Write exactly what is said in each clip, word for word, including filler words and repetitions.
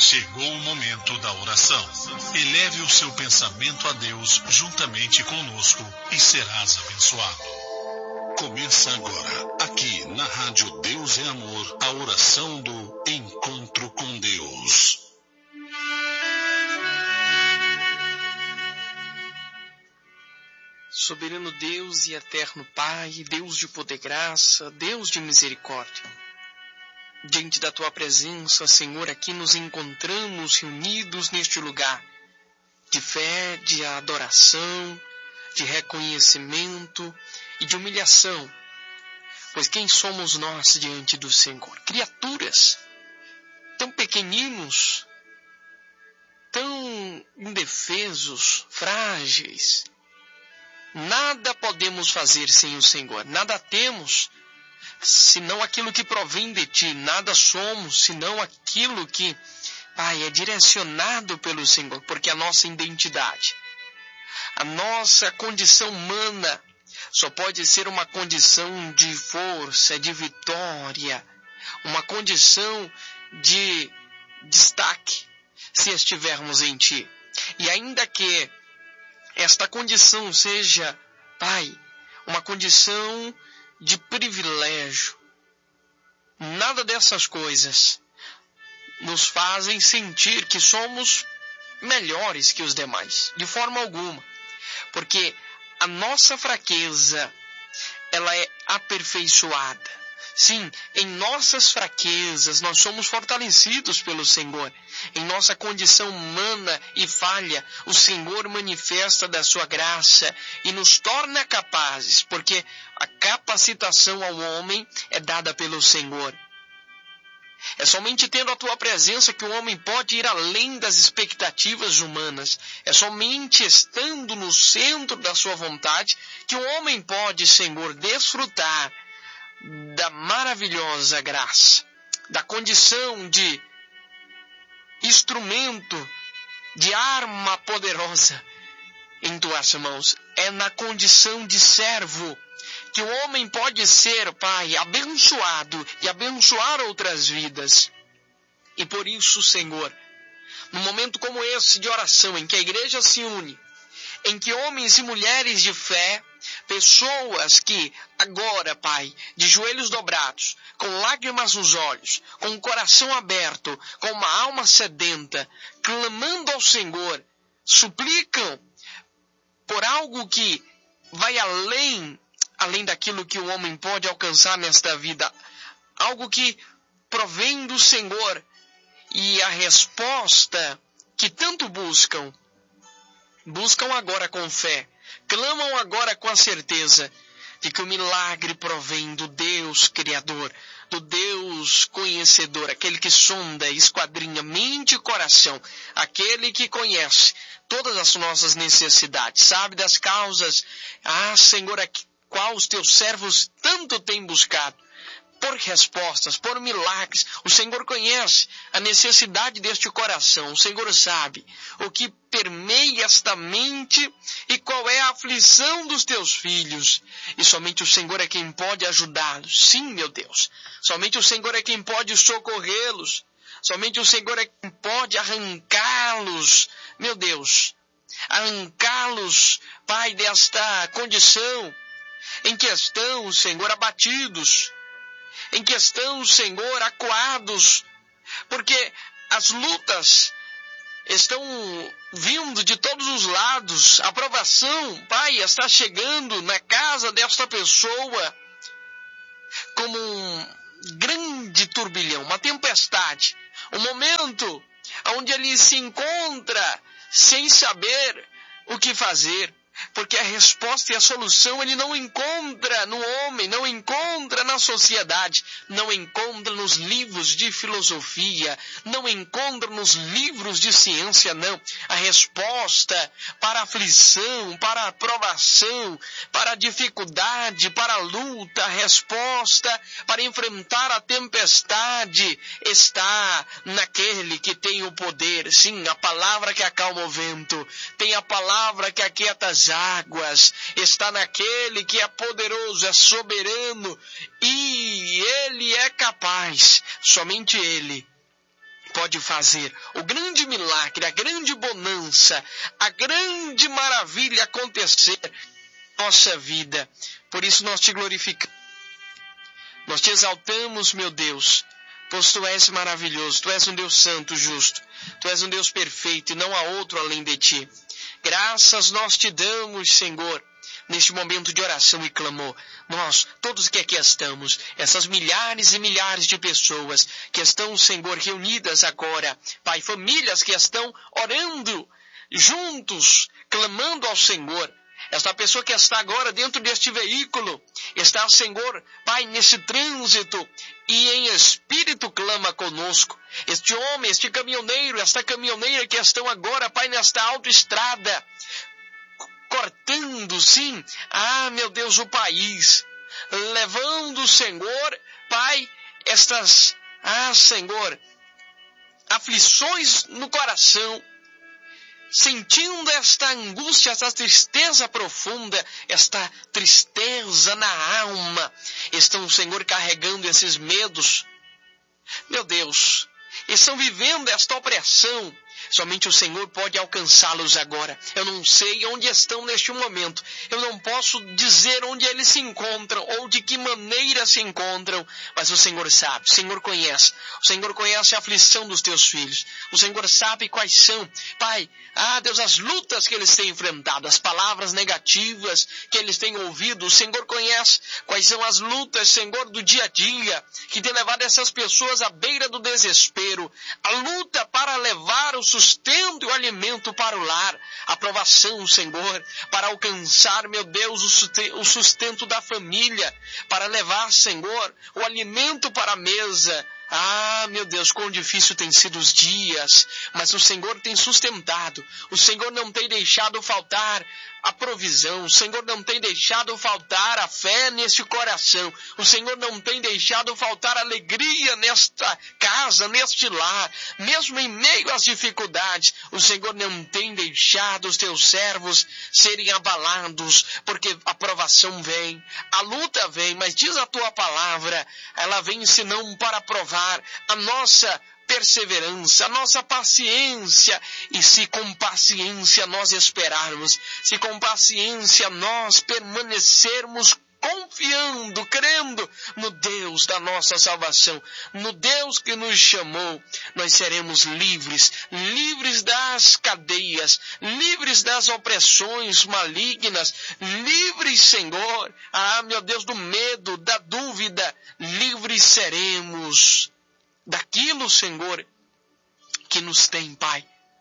Chegou o momento da oração. Eleve o seu pensamento a Deus juntamente conosco e serás abençoado. Começa agora, aqui na Rádio Deus é Amor, a oração do Encontro com Deus. Soberano Deus e eterno Pai, Deus de poder e graça, Deus de misericórdia. Diante da Tua presença, Senhor, aqui nos encontramos reunidos neste lugar de fé, de adoração, de reconhecimento e de humilhação. Pois quem somos nós diante do Senhor? Criaturas tão pequeninos, tão indefesos, frágeis. Nada podemos fazer sem o Senhor, nada temos senão aquilo que provém de Ti, nada somos senão aquilo que, Pai, é direcionado pelo Senhor, porque a nossa identidade, a nossa condição humana só pode ser uma condição de força, de vitória, uma condição de destaque, se estivermos em Ti. E ainda que esta condição seja, Pai, uma condição de privilégio, nada dessas coisas nos fazem sentir que somos melhores que os demais, de forma alguma, porque a nossa fraqueza, ela é aperfeiçoada. Sim, em nossas fraquezas nós somos fortalecidos pelo Senhor. Em nossa condição humana e falha, o Senhor manifesta da sua graça e nos torna capazes, porque a capacitação ao homem é dada pelo Senhor. É somente tendo a Tua presença que o homem pode ir além das expectativas humanas. É somente estando no centro da Sua vontade que o homem pode, Senhor, desfrutar da maravilhosa graça, da condição de instrumento, de arma poderosa em Tuas mãos. É na condição de servo que o homem pode ser, Pai, abençoado e abençoar outras vidas. E por isso, Senhor, num momento como esse de oração, em que a igreja se une, em que homens e mulheres de fé, pessoas que agora, Pai, de joelhos dobrados, com lágrimas nos olhos, com o coração aberto, com uma alma sedenta, clamando ao Senhor, suplicam por algo que vai além, além daquilo que o homem pode alcançar nesta vida, algo que provém do Senhor, e a resposta que tanto buscam, buscam agora com fé, clamam agora com a certeza de que o milagre provém do Deus Criador, do Deus Conhecedor, aquele que sonda, esquadrinha mente e coração, aquele que conhece todas as nossas necessidades, sabe das causas, ah, Senhor, a qual os Teus servos tanto têm buscado, por respostas, por milagres. O Senhor conhece a necessidade deste coração. O Senhor sabe o que permeia esta mente e qual é a aflição dos Teus filhos. E somente o Senhor é quem pode ajudá-los. Sim, meu Deus. Somente o Senhor é quem pode socorrê-los. Somente o Senhor é quem pode arrancá-los, meu Deus. Arrancá-los, Pai, desta condição em que estão, Senhor, abatidos, em que estão, Senhor, acuados, porque as lutas estão vindo de todos os lados, a provação, Pai, está chegando na casa desta pessoa como um grande turbilhão, uma tempestade, um momento onde ele se encontra sem saber o que fazer, porque a resposta e a solução ele não encontra no homem, não encontra na sociedade, não encontra nos livros de filosofia, não encontra nos livros de ciência, não. A resposta para a aflição, para a provação, para a dificuldade, para a luta, a resposta para enfrentar a tempestade está naquele que tem o poder. Sim, a palavra que acalma o vento, tem a palavra que aquieta as águas, está naquele que é poderoso, é soberano, e Ele é capaz, somente Ele pode fazer o grande milagre, a grande bonança, a grande maravilha acontecer na nossa vida. Por isso nós te glorificamos, nós te exaltamos, meu Deus, pois tu és maravilhoso, tu és um Deus santo, justo, tu és um Deus perfeito e não há outro além de ti. Graças nós te damos, Senhor, neste momento de oração e clamor. Nós, todos que aqui estamos, essas milhares e milhares de pessoas que estão, Senhor, reunidas agora, Pai, famílias que estão orando juntos, clamando ao Senhor. Esta pessoa que está agora dentro deste veículo, está, Senhor, Pai, nesse trânsito e em espírito clama conosco. Este homem, este caminhoneiro, esta caminhoneira que estão agora, Pai, nesta autoestrada, cortando, sim, ah, meu Deus, o país, levando, Senhor, Pai, estas, ah, Senhor, aflições no coração, sentindo esta angústia, esta tristeza profunda, esta tristeza na alma, estão, Senhor, carregando esses medos, meu Deus, estão vivendo esta opressão. Somente o Senhor pode alcançá-los agora. Eu não sei onde estão neste momento. Eu não posso dizer onde eles se encontram ou de que maneira se encontram. Mas o Senhor sabe, o Senhor conhece. O Senhor conhece a aflição dos teus filhos. O Senhor sabe quais são, Pai, ah, Deus, as lutas que eles têm enfrentado, as palavras negativas que eles têm ouvido. O Senhor conhece quais são as lutas, Senhor, do dia a dia, que tem levado essas pessoas à beira do desespero. A luta para levar o sustento e o alimento para o lar, a provação, Senhor, para alcançar, meu Deus, o sustento da família, para levar, Senhor, o alimento para a mesa. Ah, meu Deus, quão difícil tem sido os dias, mas o Senhor tem sustentado, o Senhor não tem deixado faltar a provisão, o Senhor não tem deixado faltar a fé neste coração, o Senhor não tem deixado faltar alegria nesta casa, neste lar, mesmo em meio às dificuldades, o Senhor não tem deixado os teus servos serem abalados, porque a provação vem, a luta vem, mas diz a tua palavra, ela vem senão para provar a nossa perseverança, a nossa paciência, e se com paciência nós esperarmos, se com paciência nós permanecermos confiando, crendo no Deus da nossa salvação, no Deus que nos chamou, nós seremos livres, livres das cadeias, livres das opressões malignas, livres, Senhor, ah, meu Deus, do medo, da dúvida, livres seremos daquilo, Senhor, que nos tem, Pai,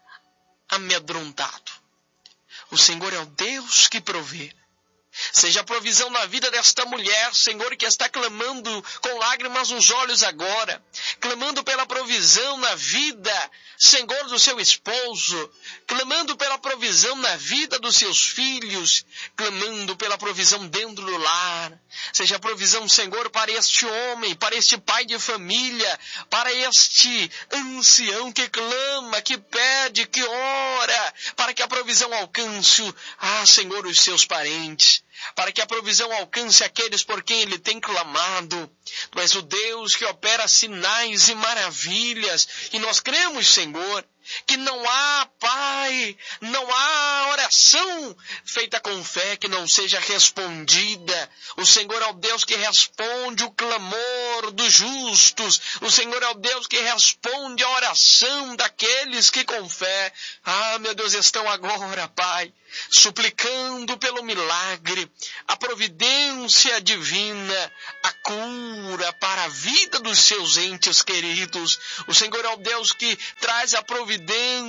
amedrontado. O Senhor é o Deus que provê. Seja a provisão na vida desta mulher, Senhor, que está clamando com lágrimas nos olhos agora, clamando pela provisão na vida, Senhor, do seu esposo, clamando pela provisão na vida dos seus filhos, clamando pela provisão dentro do lar. Seja a provisão, Senhor, para este homem, para este pai de família, para este ancião que clama, que pede, que ora, para que a provisão alcance, ah, Senhor, os seus parentes, para que a provisão alcance aqueles por quem ele tem clamado. Tu és o Deus que opera sinais e maravilhas, e nós cremos, Senhor, que não há, Pai, não há oração feita com fé que não seja respondida. O Senhor é o Deus que responde o clamor dos justos. O Senhor é o Deus que responde a oração daqueles que com fé, ah, meu Deus, estão agora, Pai, suplicando pelo milagre, a providência divina, a cura para a vida dos seus entes queridos. O Senhor é o Deus que traz a providência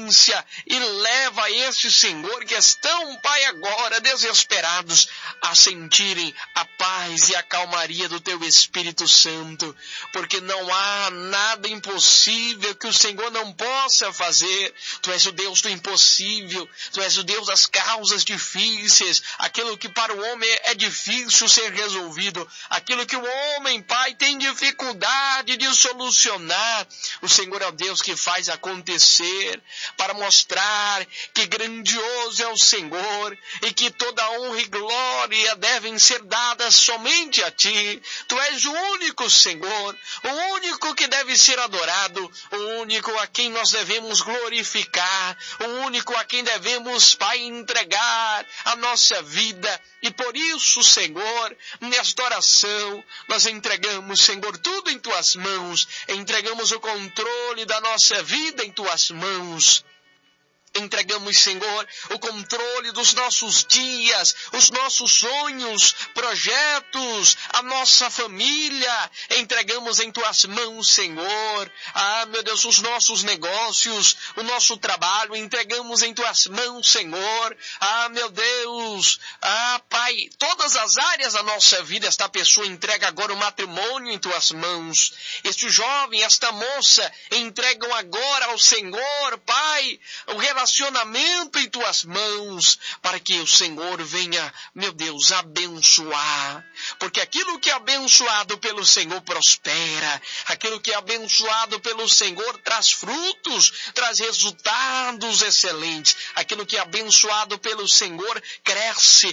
e leva a este, Senhor, que estão, Pai, agora desesperados, a sentirem a paz e a calmaria do Teu Espírito Santo, porque não há nada impossível que o Senhor não possa fazer. Tu és o Deus do impossível, Tu és o Deus das causas difíceis, aquilo que para o homem é difícil ser resolvido, aquilo que o homem, Pai, tem dificuldade de solucionar. O Senhor é o Deus que faz acontecer. poder, para mostrar que grandioso é o Senhor e que toda honra e glória devem ser dadas somente a Ti. Tu és o único Senhor, o único que deve ser adorado, o único a quem nós devemos glorificar, o único a quem devemos, Pai, entregar a nossa vida. E por isso, Senhor, nesta oração, nós entregamos, Senhor, tudo em Tuas mãos, entregamos o controle da nossa vida em Tuas mãos. Entregamos, Senhor, o controle dos nossos dias, os nossos sonhos, projetos, a nossa família. Entregamos em Tuas mãos, Senhor. Ah, meu Deus, os nossos negócios, o nosso trabalho. Entregamos em Tuas mãos, Senhor. Ah, meu Deus. Ah, Pai, todas as áreas da nossa vida, esta pessoa entrega agora o matrimônio em Tuas mãos. Este jovem, esta moça, entregam agora ao Senhor, Pai, o relacionamento relacionamento em Tuas mãos, para que o Senhor venha, meu Deus, abençoar. Porque aquilo que é abençoado pelo Senhor prospera. Aquilo que é abençoado pelo Senhor traz frutos, traz resultados excelentes. Aquilo que é abençoado pelo Senhor cresce,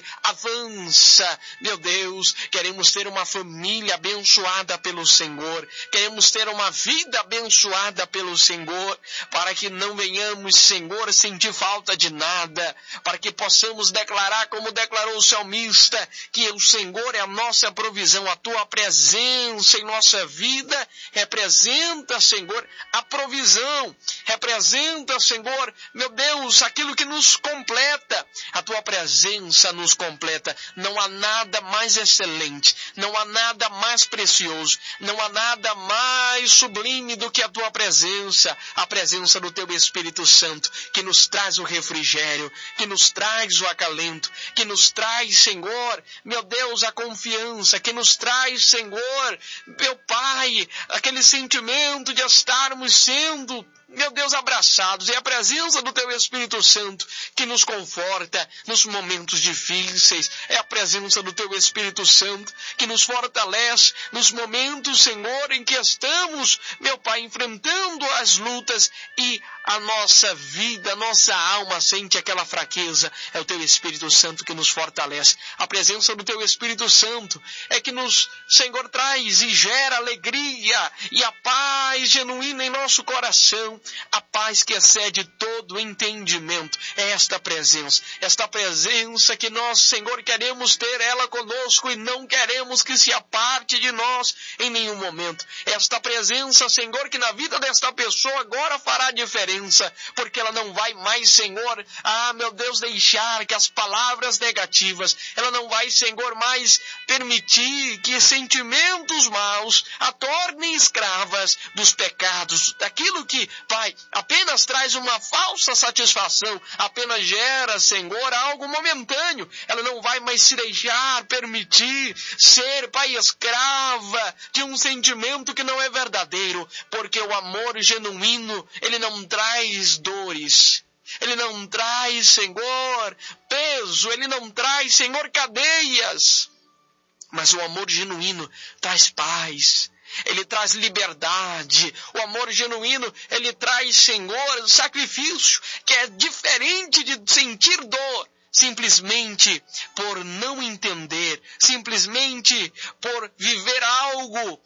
avança. Meu Deus, queremos ter uma família abençoada pelo Senhor. Queremos ter uma vida abençoada pelo Senhor, para que não venhamos, Senhor, sentir falta de nada, para que possamos declarar, como declarou o salmista, que o Senhor é a nossa provisão. A Tua presença em nossa vida representa, Senhor, a provisão, representa, Senhor, meu Deus, aquilo que nos completa. A Tua presença nos completa. Não há nada mais excelente, não há nada mais precioso, não há nada mais sublime do que a Tua presença, a presença do Teu Espírito Santo, que nos traz o refrigério, que nos traz o acalento, que nos traz, Senhor, meu Deus, a confiança, que nos traz, Senhor, meu Pai, aquele sentimento de estarmos sendo, meu Deus, abraçados. É a presença do Teu Espírito Santo que nos conforta nos momentos difíceis. É a presença do Teu Espírito Santo que nos fortalece nos momentos, Senhor, em que estamos, meu Pai, enfrentando as lutas e a nossa vida, a nossa alma sente aquela fraqueza. É o Teu Espírito Santo que nos fortalece. A presença do Teu Espírito Santo é que nos, Senhor, traz e gera alegria e a paz genuína em nosso coração. A paz que excede todo entendimento. É esta presença, esta presença que nós, Senhor, queremos ter ela conosco e não queremos que se aparte de nós em nenhum momento. Esta presença, Senhor, que na vida desta pessoa agora fará diferença, porque ela não vai mais, Senhor, ah, meu Deus, deixar que as palavras negativas, ela não vai, Senhor, mais permitir que sentimentos maus a tornem escravas dos pecados, daquilo que, Pai, apenas traz uma falsa satisfação, apenas gera, Senhor, algo momentâneo. Ela não vai mais se deixar permitir ser, Pai, escrava de um sentimento que não é verdadeiro, porque o amor genuíno, ele não traz dores. Ele não traz, Senhor, peso, ele não traz, Senhor, cadeias. Mas o amor genuíno traz paz. Ele traz liberdade. O amor genuíno, ele traz, Senhor, sacrifício, que é diferente de sentir dor, simplesmente por não entender, simplesmente por viver algo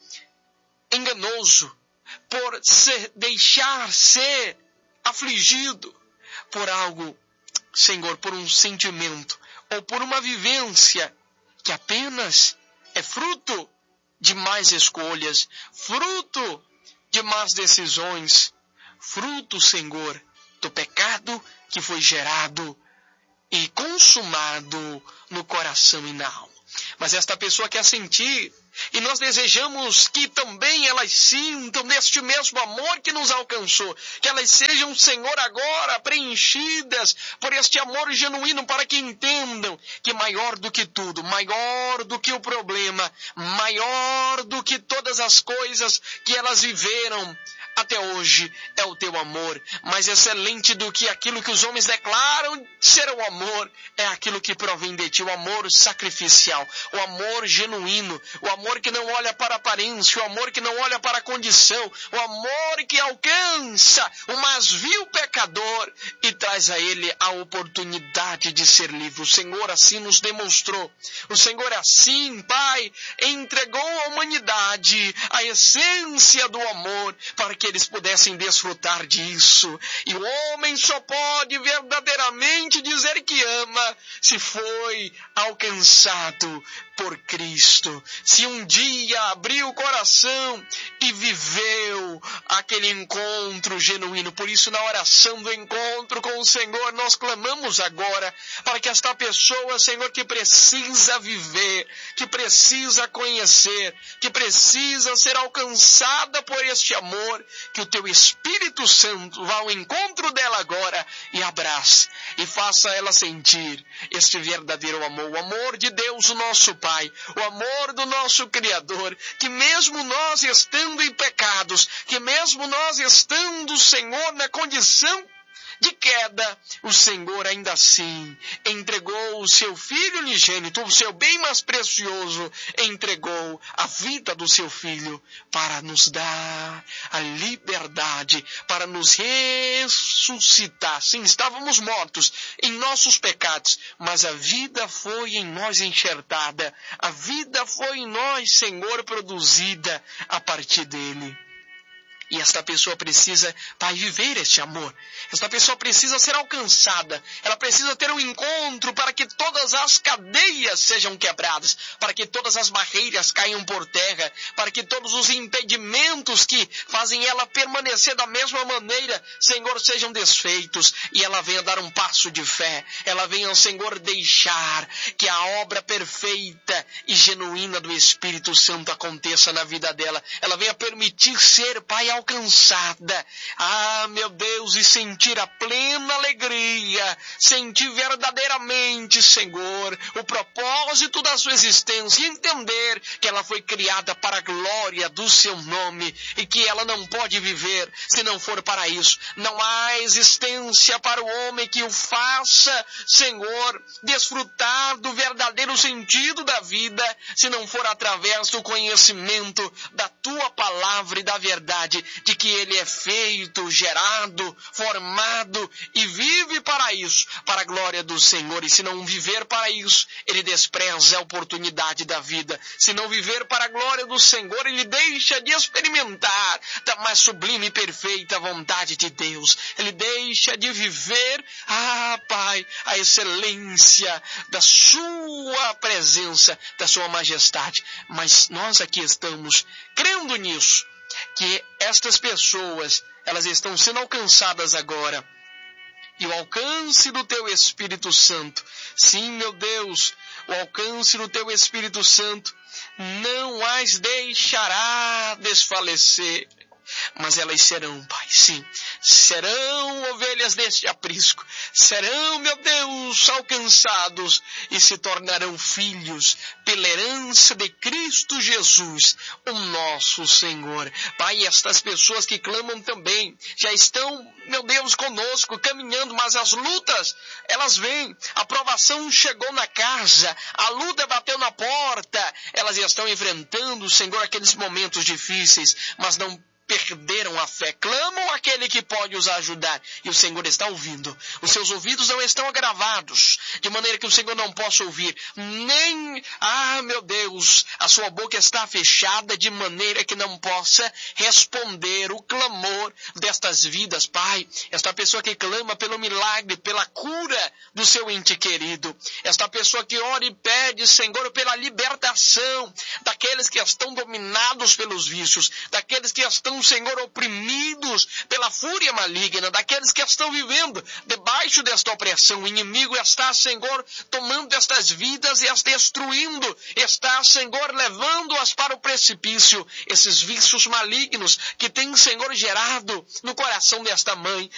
enganoso, por ser, deixar ser afligido por algo, Senhor, por um sentimento ou por uma vivência que apenas é fruto de más escolhas, fruto de más decisões, fruto, Senhor, do pecado que foi gerado e consumado no coração e na alma. Mas esta pessoa quer sentir, e nós desejamos que também elas sintam deste mesmo amor que nos alcançou, que elas sejam, Senhor, agora preenchidas por este amor genuíno, para que entendam que maior do que tudo, maior do que o problema, maior do que todas as coisas que elas viveram, até hoje é o teu amor. Mais excelente do que aquilo que os homens declaram ser o amor, é aquilo que provém de ti, o amor sacrificial, o amor genuíno, o amor que não olha para a aparência, o amor que não olha para a condição, o amor que alcança o mais vil pecador e traz a ele a oportunidade de ser livre. O Senhor assim nos demonstrou. O Senhor assim, Pai, entregou à humanidade a essência do amor para que eles pudessem desfrutar disso. E o homem só pode verdadeiramente dizer que ama se foi alcançado por Cristo. Se um dia abriu o coração e viveu aquele encontro genuíno. Por isso, na oração do encontro com o Senhor, nós clamamos agora para que esta pessoa, Senhor, que precisa viver, que precisa conhecer, que precisa ser alcançada por este amor, que o teu Espírito Santo vá ao encontro dela agora e abrace e faça ela sentir este verdadeiro amor, o amor de Deus, o nosso Pai, o amor do nosso Criador, que mesmo nós estando em pecados, que mesmo nós estando, Senhor, na condição de queda, o Senhor ainda assim entregou o seu Filho unigênito, o seu bem mais precioso, entregou a vida do seu Filho para nos dar a liberdade, para nos ressuscitar. Sim, estávamos mortos em nossos pecados, mas a vida foi em nós enxertada, a vida foi em nós, Senhor, produzida a partir dele. E esta pessoa precisa, Pai, viver este amor. Esta pessoa precisa ser alcançada. Ela precisa ter um encontro para que todas as cadeias sejam quebradas, para que todas as barreiras caiam por terra, para que todos os impedimentos que fazem ela permanecer da mesma maneira, Senhor, sejam desfeitos. E ela venha dar um passo de fé. Ela venha, Senhor, deixar que a obra perfeita e genuína do Espírito Santo aconteça na vida dela. Ela venha permitir ser, Pai, alcançada, ah, meu Deus, e sentir a plena alegria, sentir verdadeiramente, Senhor, o propósito da sua existência, e entender que ela foi criada para a glória do seu nome, e que ela não pode viver se não for para isso. Não há existência para o homem que o faça, Senhor, desfrutar do verdadeiro sentido da vida, se não for através do conhecimento da tua palavra e da verdade, de que ele é feito, gerado, formado e vive para isso, para a glória do Senhor. E se não viver para isso, ele despreza a oportunidade da vida. Se não viver para a glória do Senhor, ele deixa de experimentar da mais sublime e perfeita vontade de Deus. Ele deixa de viver, ah, Pai, a excelência da sua presença, da sua majestade. Mas nós aqui estamos crendo nisso, que estas pessoas, elas estão sendo alcançadas agora. E o alcance do teu Espírito Santo, sim, meu Deus, o alcance do teu Espírito Santo não as deixará desfalecer. Mas elas serão, Pai, sim, serão ovelhas deste aprisco, serão, meu Deus, alcançados e se tornarão filhos pela herança de Cristo Jesus, o nosso Senhor. Pai, estas pessoas que clamam também já estão, meu Deus, conosco, caminhando, mas as lutas, elas vêm, a provação chegou na casa, a luta bateu na porta, elas estão enfrentando, Senhor, aqueles momentos difíceis, mas não perderam a fé, clamam aquele que pode os ajudar, e o Senhor está ouvindo. Os seus ouvidos não estão agravados, de maneira que o Senhor não possa ouvir, nem, ah, meu Deus, a sua boca está fechada, de maneira que não possa responder o clamor destas vidas. Pai, esta pessoa que clama pelo milagre, pela cura do seu ente querido, esta pessoa que ora e pede, Senhor, pela libertação daqueles que estão dominados pelos vícios, daqueles que estão, Senhor, oprimidos pela fúria maligna, daqueles que estão vivendo debaixo desta opressão. O inimigo está, Senhor, tomando estas vidas e as destruindo, está, Senhor, levando-as para o precipício. Esses vícios malignos que têm, Senhor, gerado no coração desta mãe tanta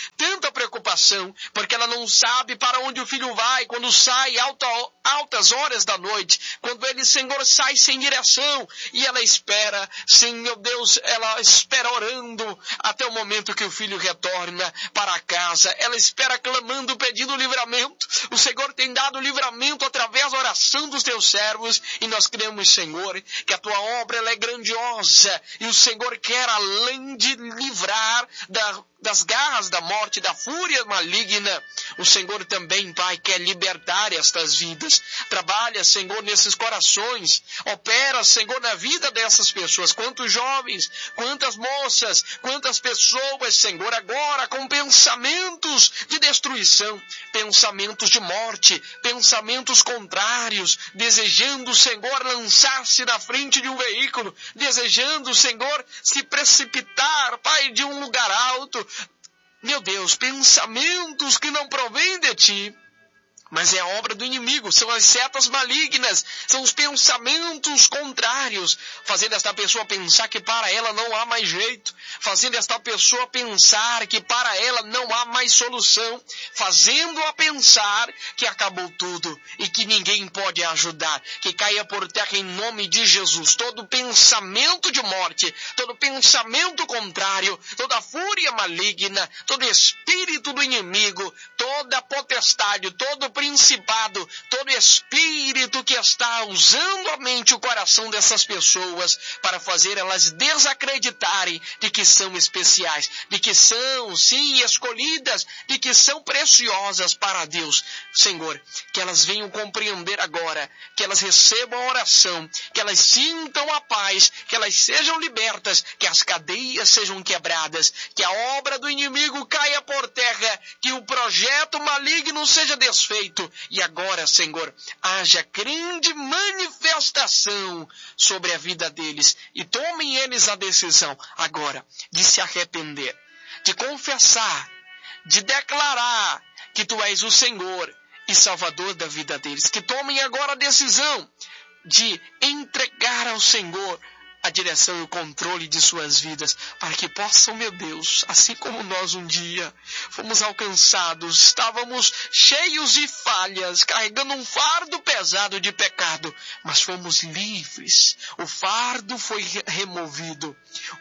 sua preocupação, porque ela não sabe para onde o filho vai quando sai alta, altas horas da noite, quando ele, Senhor, sai sem direção, e ela espera, sim, meu Deus, ela espera orando até o momento que o filho retorna para casa, ela espera clamando, pedindo livramento. O Senhor tem dado livramento através da oração dos teus servos, e nós cremos, Senhor, que a tua obra ela é grandiosa, e o Senhor quer, além de livrar da, das garras da morte, da fúria maligna, o Senhor também, Pai, quer libertar estas vidas. Trabalha, Senhor, nesses corações, opera, Senhor, na vida dessas pessoas, quantos jovens, quantas moças, quantas pessoas, Senhor, agora com pensamentos de destruição, pensamentos de morte, pensamentos contrários, desejando, Senhor, lançar-se na frente de um veículo, desejando, Senhor, se precipitar, Pai, de um lugar alto. Meu Deus, pensamentos que não provêm de Ti, mas é a obra do inimigo, são as setas malignas, são os pensamentos contrários, fazendo esta pessoa pensar que para ela não há mais jeito, fazendo esta pessoa pensar que para ela não há mais solução, fazendo-a pensar que acabou tudo e que ninguém pode ajudar, que caia por terra em nome de Jesus todo pensamento de morte, todo pensamento contrário, toda fúria maligna, todo espírito do inimigo, toda potestade, todo principado, todo espírito que está usando a mente e o coração dessas pessoas para fazer elas desacreditarem de que são especiais, de que são, sim, escolhidas, de que são preciosas para Deus. Senhor, que elas venham compreender agora, que elas recebam a oração, que elas sintam a paz, que elas sejam libertas, que as cadeias sejam quebradas, que a obra do inimigo caia por terra, que o projeto maligno seja desfeito. E agora, Senhor, haja grande manifestação sobre a vida deles e tomem eles a decisão agora de se arrepender, de confessar, de declarar que Tu és o Senhor e Salvador da vida deles. Que tomem agora a decisão de entregar ao Senhor a direção e o controle de suas vidas, para que possam, meu Deus, assim como nós um dia fomos alcançados, estávamos cheios de falhas, carregando um fardo pesado de pecado, mas fomos livres, o fardo foi removido,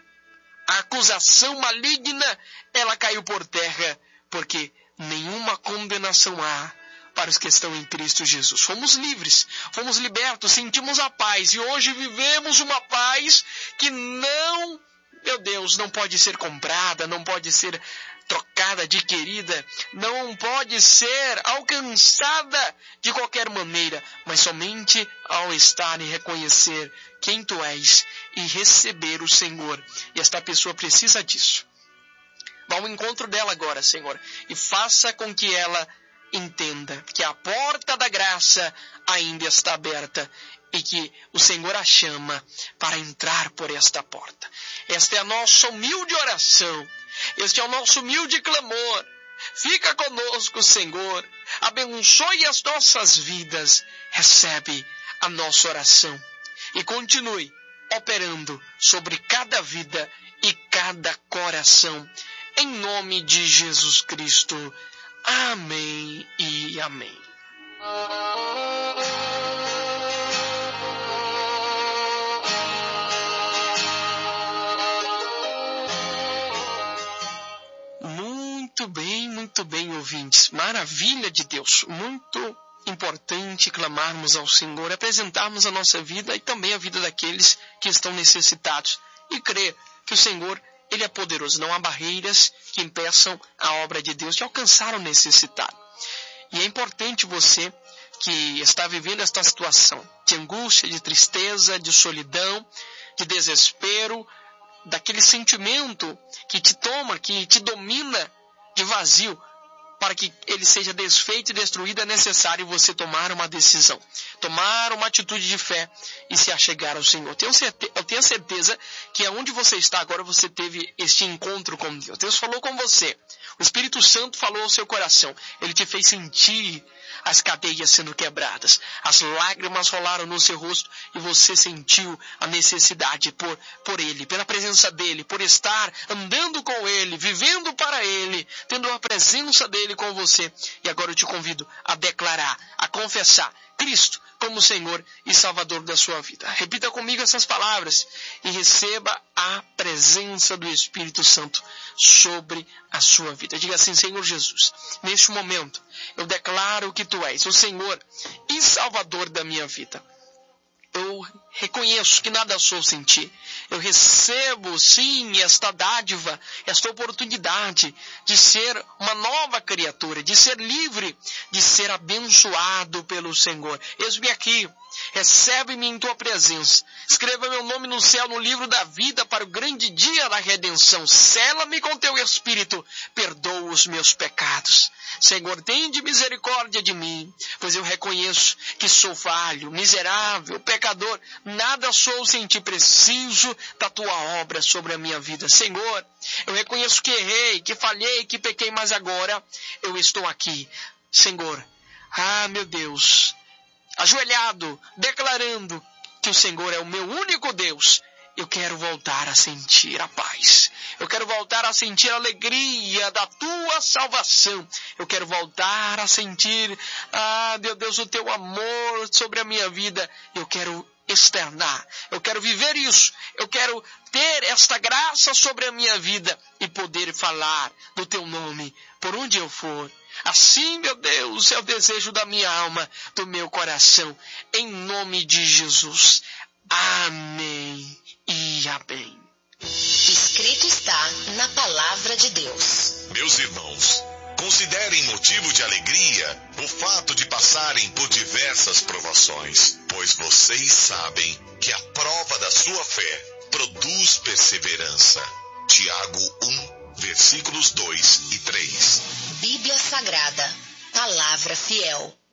a acusação maligna, ela caiu por terra, porque nenhuma condenação há para os que estão em Cristo Jesus. Fomos livres, fomos libertos, sentimos a paz e hoje vivemos uma paz que não, meu Deus, não pode ser comprada, não pode ser trocada, adquirida, não pode ser alcançada de qualquer maneira, mas somente ao estar e reconhecer quem Tu és e receber o Senhor. E esta pessoa precisa disso. Vá ao encontro dela agora, Senhor, e faça com que ela entenda que a porta da graça ainda está aberta e que o Senhor a chama para entrar por esta porta. Esta é a nossa humilde oração, este é o nosso humilde clamor. Fica conosco, Senhor, abençoe as nossas vidas, recebe a nossa oração e continue operando sobre cada vida e cada coração, em nome de Jesus Cristo. Amém e amém. Muito bem, muito bem, ouvintes. Maravilha de Deus. Muito importante clamarmos ao Senhor, apresentarmos a nossa vida e também a vida daqueles que estão necessitados e crer que o Senhor, Ele é poderoso. Não há barreiras que impeçam a obra de Deus de alcançar o necessitado. E é importante você que está vivendo esta situação de angústia, de tristeza, de solidão, de desespero, daquele sentimento que te toma, que te domina de vazio, para que ele seja desfeito e destruído, é necessário você tomar uma decisão, tomar uma atitude de fé e se achegar ao Senhor. Tenho certeza, eu tenho certeza que aonde você está agora, você teve este encontro com Deus. Deus falou com você. O Espírito Santo falou ao seu coração. Ele te fez sentir as cadeias sendo quebradas. As lágrimas rolaram no seu rosto e você sentiu a necessidade por, por Ele, pela presença dEle, por estar andando com Ele, vivendo para Ele, tendo a presença presença dele com você. E agora eu te convido a declarar, a confessar Cristo como Senhor e Salvador da sua vida. Repita comigo essas palavras e receba a presença do Espírito Santo sobre a sua vida. Diga assim: Senhor Jesus, neste momento eu declaro que Tu és o Senhor e Salvador da minha vida. Eu reconheço que nada sou sem Ti. Eu recebo, sim, esta dádiva, esta oportunidade de ser uma nova criatura, de ser livre, de ser abençoado pelo Senhor. Eis-me aqui, recebe-me em Tua presença. Escreva meu nome no céu, no livro da vida, para o grande dia da redenção. Sela-me com Teu Espírito, perdoa os meus pecados. Senhor, tende misericórdia de mim, pois eu reconheço que sou falho, miserável, pecador. Nada sou sem Ti, preciso da Tua obra sobre a minha vida. Senhor, eu reconheço que errei, que falhei, que pequei, mas agora eu estou aqui. Senhor, ah, meu Deus, ajoelhado, declarando que o Senhor é o meu único Deus. Eu quero voltar a sentir a paz. Eu quero voltar a sentir a alegria da Tua salvação. Eu quero voltar a sentir, ah, meu Deus, o Teu amor sobre a minha vida. Eu quero externar. Eu quero viver isso. Eu quero ter esta graça sobre a minha vida e poder falar do Teu nome por onde eu for. Assim, meu Deus, é o desejo da minha alma, do meu coração. Em nome de Jesus. Amém e amém. Escrito está na palavra de Deus. Meus irmãos, considerem motivo de alegria o fato de passarem por diversas provações, pois vocês sabem que a prova da sua fé produz perseverança. Tiago um, versículos dois e três. Bíblia Sagrada, palavra fiel.